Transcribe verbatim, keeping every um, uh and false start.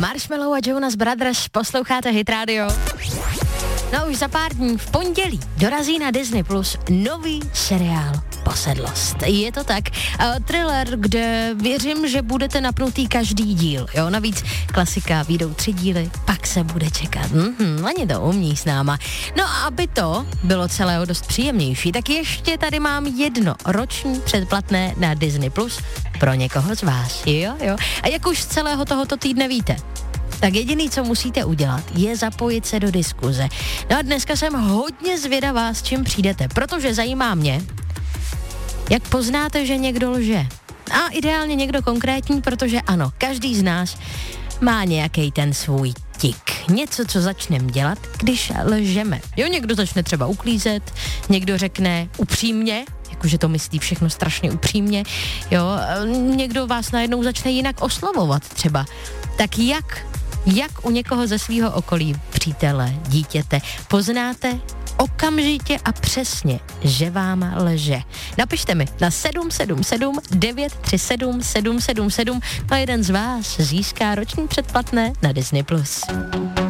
Marshmello a Jonas Brothers, posloucháte Hit Radio. No už za pár dní v pondělí dorazí na Disney Plus nový seriál Posedlost. Je to tak. Uh, thriller, kde věřím, že budete napnutý každý díl. Jo, navíc klasika, vyjdou tři díly, pak se bude čekat. Mhm, ani to umí s náma. No a aby to bylo celého dost příjemnější, tak ještě tady mám jedno roční předplatné na Disney Plus pro někoho z vás. Jo, jo. A jak už z celého tohoto týdne víte, tak jediný, co musíte udělat, je zapojit se do diskuze. No a dneska jsem hodně zvědavá, s čím přijdete, protože zajímá mě, jak poznáte, že někdo lže. A ideálně někdo konkrétní, protože ano, každý z nás má nějaký ten svůj tik. Něco, co začneme dělat, když lžeme. Jo, někdo začne třeba uklízet, někdo řekne upřímně, jakože to myslí všechno strašně upřímně, jo, někdo vás najednou začne jinak oslovovat třeba. Tak jak, jak u někoho ze svého okolí, přítele, dítěte, poznáte okamžitě a přesně, že vám lže. Napište mi na sedm sedm sedm devět tři sedm sedm sedm sedm a jeden z vás získá roční předplatné na Disney Plus.